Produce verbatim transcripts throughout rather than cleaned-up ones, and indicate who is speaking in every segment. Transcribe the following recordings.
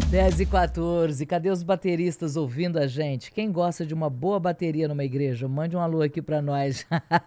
Speaker 1: dez e quatorze, cadê os bateristas ouvindo a gente? Quem gosta de uma boa bateria numa igreja? Mande um alô aqui pra nós.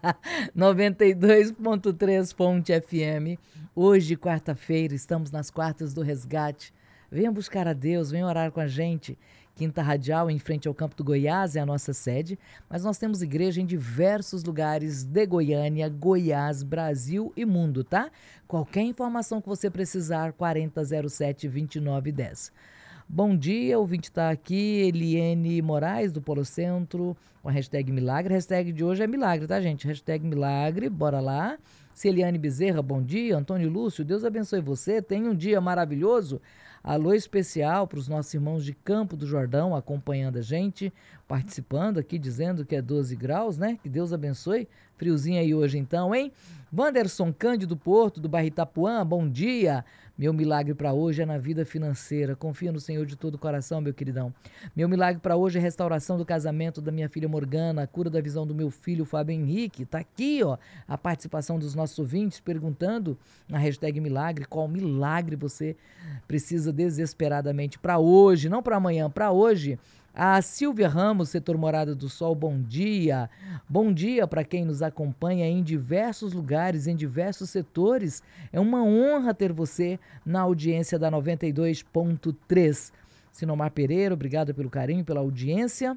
Speaker 1: noventa e dois ponto três Fonte F M. Hoje, quarta-feira, estamos nas quartas do resgate. Venha buscar a Deus, venha orar com a gente. Quinta Radial, em frente ao Campo do Goiás, é a nossa sede, mas nós temos igreja em diversos lugares de Goiânia, Goiás, Brasil e mundo, tá? Qualquer informação que você precisar, quarenta zero sete, vinte e nove dez. Bom dia, o ouvinte está aqui, Eliane Moraes, do Polo Centro, com a hashtag Milagre. A hashtag de hoje é Milagre, tá, gente? Hashtag Milagre, bora lá. Celiane Bezerra, bom dia. Antônio Lúcio, Deus abençoe você, tenha um dia maravilhoso. Alô especial para os nossos irmãos de Campo do Jordão acompanhando a gente, participando aqui, dizendo que é doze graus, né? Que Deus abençoe. Friozinho aí hoje então, hein? Wanderson Cândido Porto, do bairro Itapuã, bom dia. Meu milagre para hoje é na vida financeira. Confia no Senhor de todo o coração, meu queridão. Meu milagre para hoje é a restauração do casamento da minha filha Morgana, a cura da visão do meu filho Fábio Henrique. Tá aqui, ó, a participação dos nossos ouvintes perguntando na hashtag Milagre, qual milagre você precisa desesperadamente para hoje, não para amanhã, para hoje. A Silvia Ramos, setor Morada do Sol, bom dia. Bom dia para quem nos acompanha em diversos lugares, em diversos setores. É uma honra ter você na audiência da noventa e dois ponto três. Sinomar Pereira, obrigado pelo carinho, pela audiência.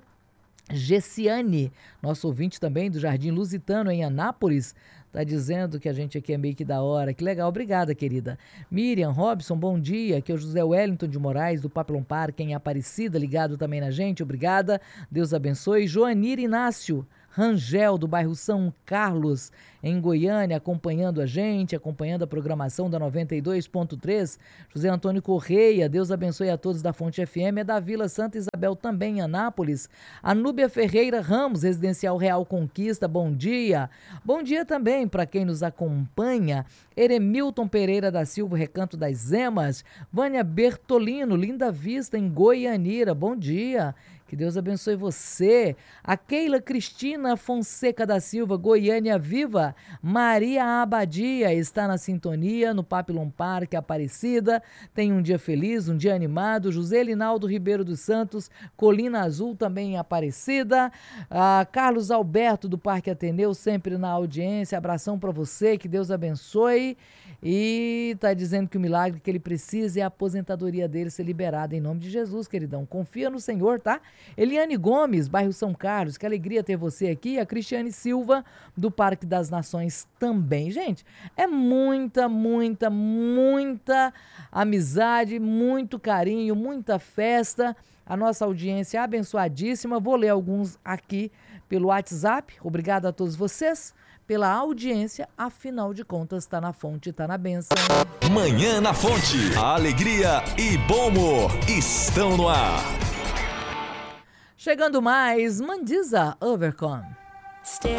Speaker 1: Gessiane, nosso ouvinte também do Jardim Lusitano, em Anápolis, tá dizendo que a gente aqui é meio que da hora. Que legal, obrigada, querida. Miriam Robson, bom dia. Aqui é o José Wellington de Moraes, do Papelão Parque, em Aparecida, ligado também na gente. Obrigada, Deus abençoe. Joanir Inácio Rangel, do bairro São Carlos, em Goiânia, acompanhando a gente, acompanhando a programação da noventa e dois ponto três. José Antônio Correia, Deus abençoe a todos da Fonte F M, é da Vila Santa Isabel também, em Anápolis. A Núbia Ferreira Ramos, Residencial Real Conquista, bom dia. Bom dia também para quem nos acompanha. Eremilton Pereira da Silva, Recanto das Emas. Vânia Bertolino, Linda Vista, em Goianira, bom dia. Que Deus abençoe você. A Keila Cristina Fonseca da Silva, Goiânia Viva. Maria Abadia está na sintonia no Papelão Parque, Aparecida. Tem um dia feliz, um dia animado. José Linaldo Ribeiro dos Santos, Colina Azul, também em Aparecida. Ah, Carlos Alberto do Parque Ateneu, sempre na audiência. Abração para você, que Deus abençoe. E está dizendo que o milagre que ele precisa é a aposentadoria dele ser liberada em nome de Jesus, queridão. Confia no Senhor, tá? Eliane Gomes, bairro São Carlos, que alegria ter você aqui. A Cristiane Silva, do Parque das Nações também. Gente, é muita, muita, muita amizade, muito carinho, muita festa. A nossa audiência é abençoadíssima. Vou ler alguns aqui pelo WhatsApp. Obrigado a todos vocês pela audiência, afinal de contas, tá na fonte, tá na bênção.
Speaker 2: Manhã na Fonte, a alegria e bom humor estão no ar.
Speaker 1: Chegando mais, Mandiza Overcome.